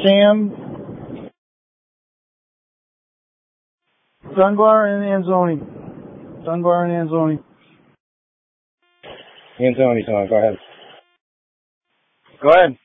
Sam, Dunbar, and Anzoni. Dunbar and Anzoni. Anzoni, go ahead. Go ahead.